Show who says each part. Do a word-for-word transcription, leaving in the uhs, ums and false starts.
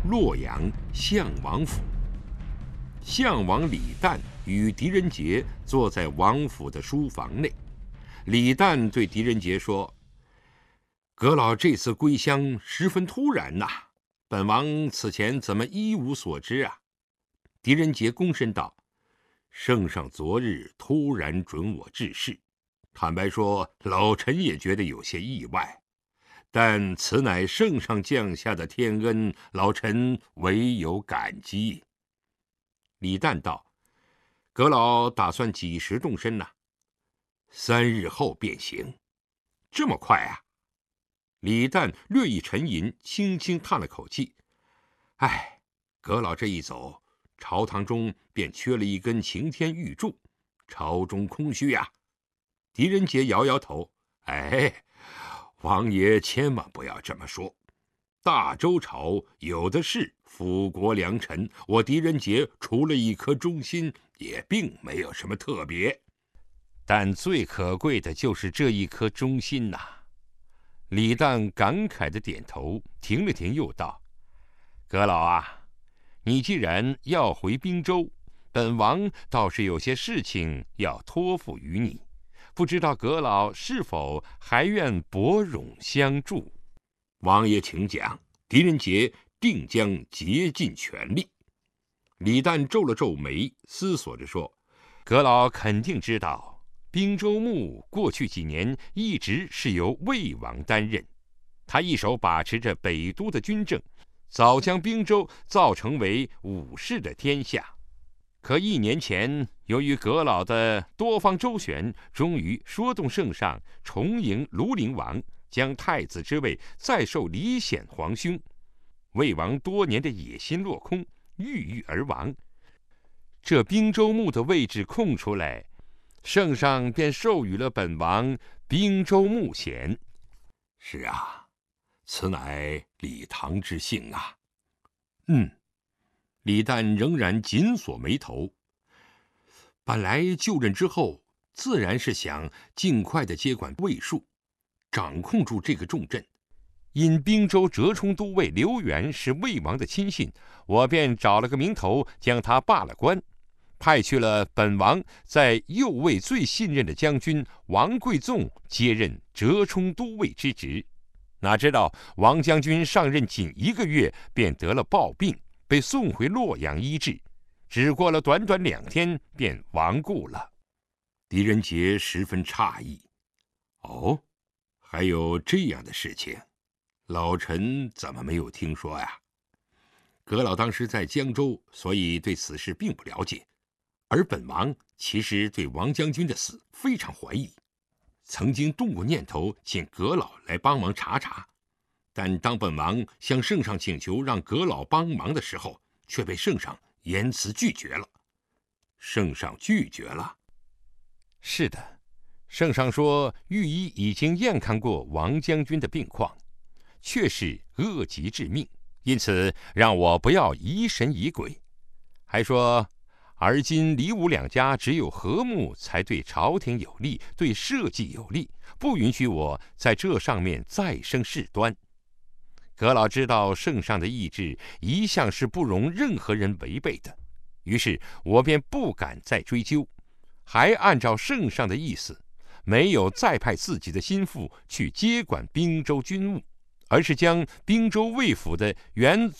Speaker 1: 洛阳相王府。相王李旦与狄仁杰坐在王府的书房内，李旦对狄仁杰说：“阁老这次归乡十分突然呐、啊，本王此前怎么一无所知啊？”狄仁杰躬身道：“圣上昨日突然准我致仕，坦白说，老臣也觉得有些意外，但此乃圣上降下的天恩，老臣唯有感激。”李旦道：“阁老打算几时动身呢？”“三日后便行。”“这么快啊？”李旦略一沉吟，轻轻叹了口气：“唉，阁老这一走，朝堂中便缺了一根擎天玉柱，朝中空虚呀、啊。”狄仁杰摇摇头：“哎，王爷千万不要这么说。大周朝有的是辅国良臣，我狄仁杰除了一颗忠心，也并没有什么特别。但最可贵的就是这一颗忠心呐、啊。”李旦感慨地点头，停了停，又道：“阁老啊，你既然要回滨州，本王倒是有些事情要托付于你，不知道阁老是否还愿伯冗相助？”“王爷请讲，狄仁杰定将竭尽全力。”李旦皱了皱眉，思索着说：“阁老肯定知道，滨州牧过去几年一直是由魏王担任，他一手把持着北都的军政，早将滨州造成为武士的天下。可一年前，由于阁老的多方周旋，终于说动圣上重迎庐陵王，将太子之位再授李显皇兄。魏王多年的野心落空，郁郁而亡。这滨州牧的位置空出来，圣上便授予了本王滨州牧衔。”“是啊，此乃李唐之幸啊。”“嗯。”李旦仍然紧锁眉头。本来就任之后，自然是想尽快的接管卫戍，掌控住这个重镇。因滨州折冲都尉刘元是魏王的亲信，我便找了个名头将他罢了官，派去了本王在右卫最信任的将军王贵纵接任折冲都尉之职。哪知道王将军上任仅一个月，便得了暴病，被送回洛阳医治，只过了短短两天便亡故了。”狄仁杰十分诧异：“哦，还有这样的事情？老臣怎么没有听说呀？”“阁老当时在江州，所以对此事并不了解。而本王其实对王将军的死非常怀疑，曾经动过念头请阁老来帮忙查查。但当本王向圣上请求让阁老帮忙的时候，却被圣上严词拒绝了。”“圣上拒绝了？”“是的，圣上说御医已经验看过王将军的病况，确是恶疾致命，因此让我不要疑神疑鬼，还说而今李武两家只有和睦才对朝廷有利，对社稷有利，不允许我在这上面再生事端。阁老知道圣上的意志一向是不容任何人违背的，于是我便不敢再追究，还按照圣上的意思，没有再派自己的心腹去接管滨州军务，而是将滨州卫府的原